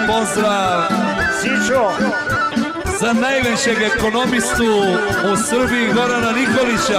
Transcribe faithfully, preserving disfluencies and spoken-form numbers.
pozdrav Sičo za najvećeg ekonomistu u Srbiji, Gorana Nikolića.